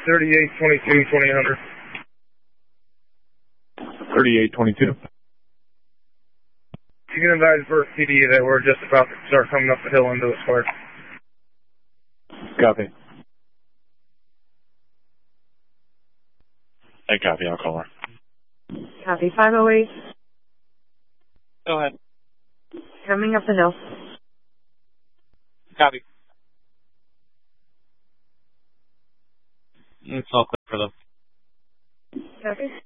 3822 2800. 3822. You can advise Bert PD that we're just about to start coming up the hill into the square. Copy. Hey, copy. I'll call her. Copy. 508. Go ahead. Coming up the hill. Copy. It's all clear for them. Copy.